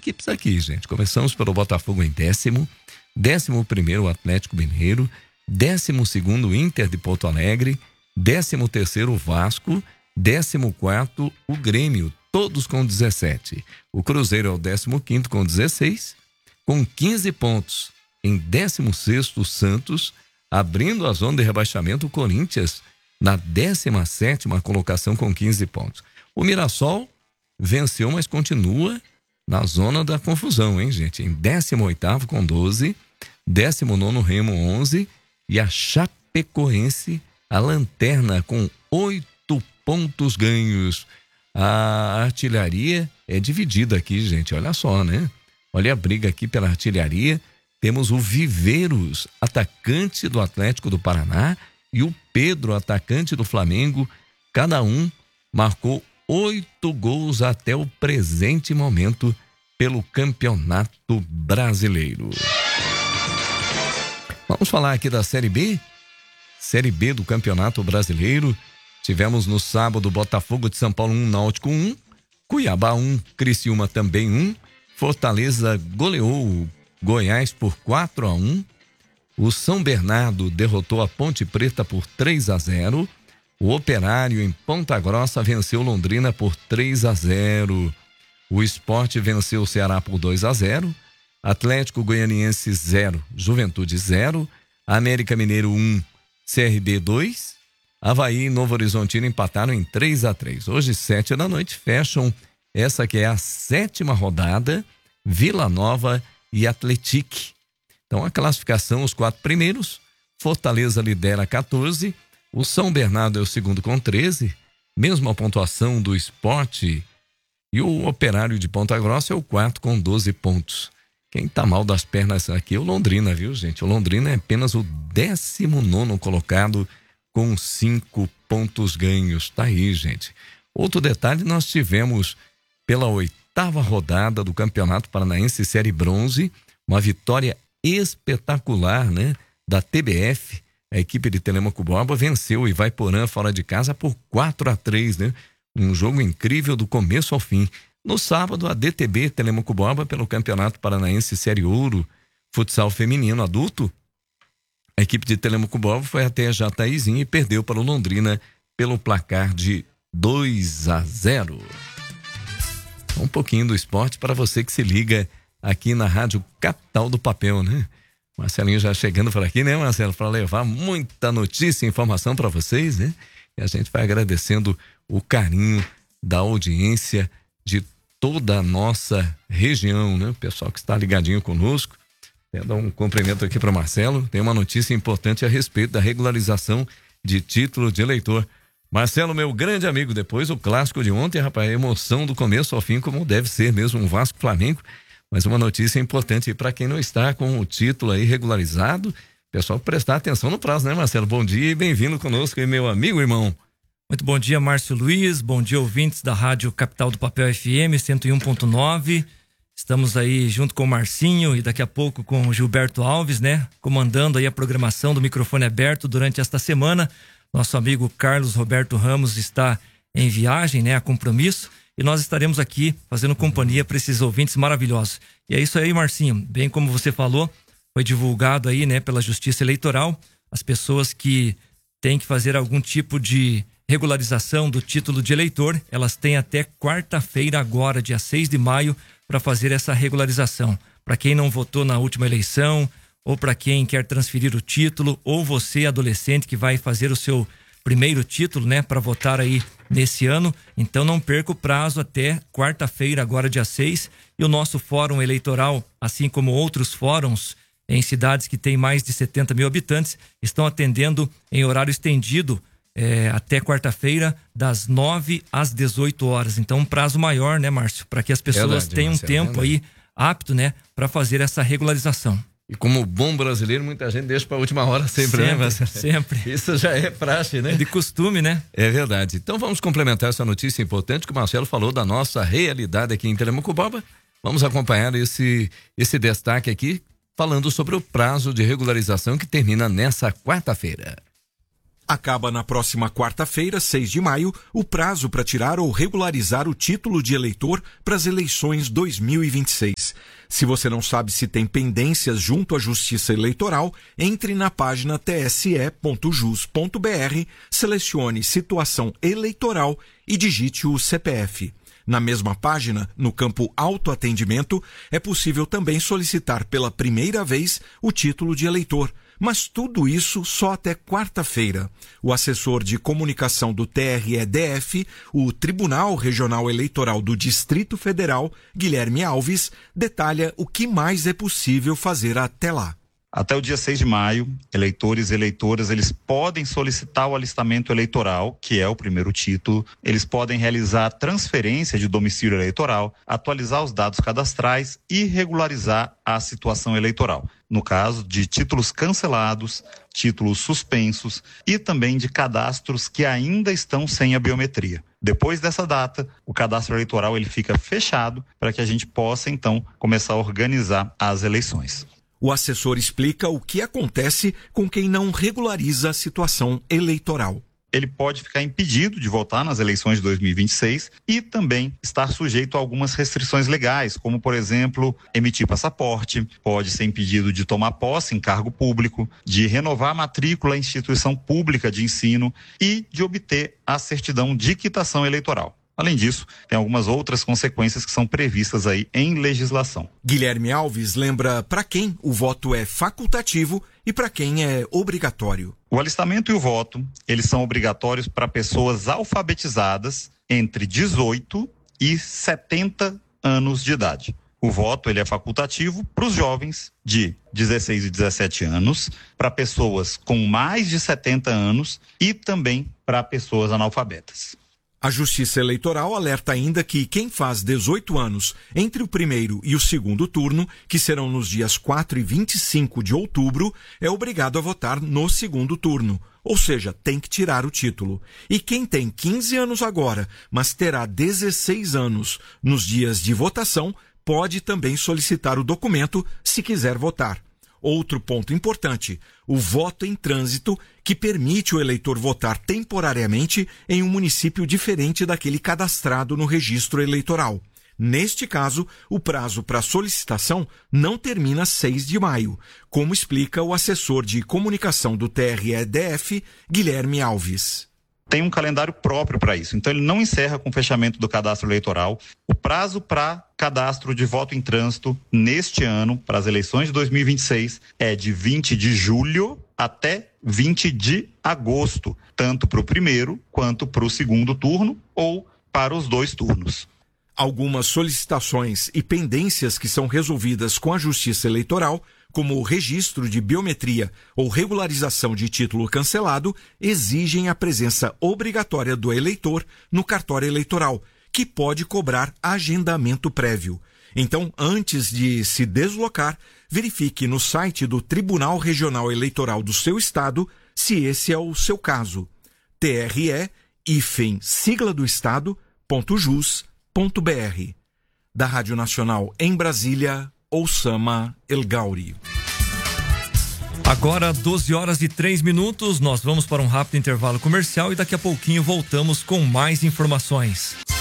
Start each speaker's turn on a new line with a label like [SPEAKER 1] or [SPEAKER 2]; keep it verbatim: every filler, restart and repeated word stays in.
[SPEAKER 1] equipes aqui, gente. Começamos pelo Botafogo em décimo, décimo primeiro o Atlético Mineiro, décimo segundo o Inter de Porto Alegre, décimo terceiro o Vasco, décimo quarto o Grêmio, todos com dezessete. O Cruzeiro é o décimo quinto com dezesseis, com quinze pontos. Em décimo sexto o Santos, abrindo a zona de rebaixamento o Corinthians, na décima sétima colocação com quinze pontos. O Mirassol venceu, mas continua na zona da confusão, hein, gente? Em décimo oitavo com doze, décimo nono Remo onze e a Chapecoense, a lanterna com oito pontos ganhos. A artilharia é dividida aqui, gente, olha só, né? Olha a briga aqui pela artilharia. Temos o Viveiros, atacante do Atlético do Paraná, e o Pedro, atacante do Flamengo. Cada um marcou oito gols até o presente momento pelo Campeonato Brasileiro. Vamos falar aqui da Série B? Série B do Campeonato Brasileiro. Tivemos no sábado Botafogo de São Paulo um, Náutico um, Cuiabá um, Criciúma também um, Fortaleza goleou o Goiás por quatro a um, o São Bernardo derrotou a Ponte Preta por três a zero, o Operário em Ponta Grossa venceu Londrina por três a zero, o Sport venceu o Ceará por dois a zero, Atlético Goianiense zero, Juventude zero, América Mineiro um, C R B dois, Avaí e Novo Horizontino empataram em três a três. Hoje, sete da noite, fecham essa que é a sétima rodada, Vila Nova e Atlético. Então, a classificação, os quatro primeiros, Fortaleza lidera quatorze, o São Bernardo é o segundo com treze, mesma pontuação do Sport, e o Operário de Ponta Grossa é o quarto com doze pontos. Quem tá mal das pernas aqui é o Londrina, viu, gente? O Londrina é apenas o décimo nono colocado com cinco pontos ganhos. Tá aí, gente. Outro detalhe, nós tivemos pela oitava rodada do Campeonato Paranaense Série Bronze, uma vitória espetacular, né? Da T B F, a equipe de Telêmaco Borba venceu o Ivaiporã fora de casa por quatro a três, né? Um jogo incrível do começo ao fim. No sábado, a D T B Telêmaco Borba pelo Campeonato Paranaense Série Ouro, futsal feminino adulto, a equipe de Telêmaco Borba foi até Jataizinho e perdeu para o Londrina pelo placar de dois a zero. Um pouquinho do esporte para você que se liga aqui na Rádio Capital do Papel, né? Marcelinho já chegando por aqui, né, Marcelo? Para levar muita notícia e informação para vocês, né? E a gente vai agradecendo o carinho da audiência de toda a nossa região, né? O pessoal que está ligadinho conosco. Quero dar um cumprimento aqui para Marcelo. Tem uma notícia importante a respeito da regularização de título de eleitor. Marcelo, meu grande amigo, depois o clássico de ontem, rapaz, a emoção do começo ao fim, como deve ser mesmo um Vasco Flamengo. Mas uma notícia importante para quem não está com o título aí regularizado, pessoal prestar atenção no prazo, né, Marcelo? Bom dia e bem-vindo conosco aí, meu amigo, irmão.
[SPEAKER 2] Muito bom dia, Márcio Luiz, bom dia, ouvintes da Rádio Capital do Papel F M cento e um ponto nove. Estamos aí junto com o Marcinho e daqui a pouco com o Gilberto Alves, né? Comandando aí a programação do microfone aberto durante esta semana. Nosso amigo Carlos Roberto Ramos está em viagem, né? A compromisso. E nós estaremos aqui fazendo companhia para esses ouvintes maravilhosos. E é isso aí, Marcinho. Bem como você falou, foi divulgado aí, né, pela Justiça Eleitoral, as pessoas que têm que fazer algum tipo de regularização do título de eleitor, elas têm até quarta-feira agora, dia seis de maio, para fazer essa regularização. Para quem não votou na última eleição, ou para quem quer transferir o título, ou você, adolescente, que vai fazer o seu primeiro título, né, para votar aí nesse ano. Então não perca o prazo até quarta-feira, agora dia seis. E o nosso fórum eleitoral, assim como outros fóruns em cidades que têm mais de setenta mil habitantes, estão atendendo em horário estendido É, até quarta-feira, das nove às dezoito horas. Então, um prazo maior, né, Márcio? Para que as pessoas verdade, tenham um tempo aí apto, né, para fazer essa regularização.
[SPEAKER 1] E como bom brasileiro, muita gente deixa para a última hora sempre,
[SPEAKER 2] sempre,
[SPEAKER 1] né, Marcelo?
[SPEAKER 2] Sempre.
[SPEAKER 1] Isso já é praxe, né?
[SPEAKER 2] É de costume, né?
[SPEAKER 1] É verdade. Então, vamos complementar essa notícia importante que o Marcelo falou da nossa realidade aqui em Telêmaco Borba. Vamos acompanhar esse, esse destaque aqui, falando sobre o prazo de regularização que termina nessa quarta-feira.
[SPEAKER 3] Acaba na próxima quarta-feira, seis de maio, o prazo para tirar ou regularizar o título de eleitor para as eleições dois mil e vinte e seis. Se você não sabe se tem pendências junto à Justiça Eleitoral, entre na página t s e ponto jus ponto b r, selecione Situação Eleitoral e digite o C P F. Na mesma página, no campo Autoatendimento, é possível também solicitar pela primeira vez o título de eleitor, mas tudo isso só até quarta-feira. O assessor de comunicação do T R E D F, o Tribunal Regional Eleitoral do Distrito Federal, Guilherme Alves, detalha o que mais é possível fazer até lá.
[SPEAKER 4] Até o dia seis de maio, eleitores e eleitoras, eles podem solicitar o alistamento eleitoral, que é o primeiro título. Eles podem realizar transferência de domicílio eleitoral, atualizar os dados cadastrais e regularizar a situação eleitoral. No caso de títulos cancelados, títulos suspensos e também de cadastros que ainda estão sem a biometria. Depois dessa data, o cadastro eleitoral ele fica fechado para que a gente possa, então, começar a organizar as eleições.
[SPEAKER 3] O assessor explica o que acontece com quem não regulariza a situação eleitoral.
[SPEAKER 4] Ele pode ficar impedido de votar nas eleições de dois mil e vinte e seis e também estar sujeito a algumas restrições legais, como, por exemplo, emitir passaporte, pode ser impedido de tomar posse em cargo público, de renovar a matrícula em instituição pública de ensino e de obter a certidão de quitação eleitoral. Além disso, tem algumas outras consequências que são previstas aí em legislação.
[SPEAKER 3] Guilherme Alves lembra para quem o voto é facultativo e para quem é obrigatório.
[SPEAKER 4] O alistamento e o voto, eles são obrigatórios para pessoas alfabetizadas entre dezoito e setenta anos de idade. O voto ele é facultativo para os jovens de dezesseis e dezessete anos, para pessoas com mais de setenta anos e também para pessoas analfabetas.
[SPEAKER 3] A Justiça Eleitoral alerta ainda que quem faz dezoito anos entre o primeiro e o segundo turno, que serão nos dias quatro e vinte e cinco de outubro, é obrigado a votar no segundo turno, ou seja, tem que tirar o título. E quem tem quinze anos agora, mas terá dezesseis anos nos dias de votação, pode também solicitar o documento se quiser votar. Outro ponto importante, o voto em trânsito, que permite o eleitor votar temporariamente em um município diferente daquele cadastrado no registro eleitoral. Neste caso, o prazo para solicitação não termina seis de maio, como explica o assessor de comunicação do T R E D F, Guilherme Alves.
[SPEAKER 4] Tem um calendário próprio para isso, então ele não encerra com o fechamento do cadastro eleitoral. O prazo para cadastro de voto em trânsito neste ano, para as eleições de dois mil e vinte e seis, é de vinte de julho até vinte de agosto, tanto para o primeiro quanto para o segundo turno ou para os dois turnos.
[SPEAKER 3] Algumas solicitações e pendências que são resolvidas com a Justiça Eleitoral, como o registro de biometria ou regularização de título cancelado, exigem a presença obrigatória do eleitor no cartório eleitoral, que pode cobrar agendamento prévio. Então, antes de se deslocar, verifique no site do Tribunal Regional Eleitoral do seu estado se esse é o seu caso. T R E, hífen, sigla do estado, ponto jus, ponto b r. Da Rádio Nacional em Brasília, Oussama El Gauri.
[SPEAKER 2] Agora, doze horas e três minutos, nós vamos para um rápido intervalo comercial e daqui a pouquinho voltamos com mais informações.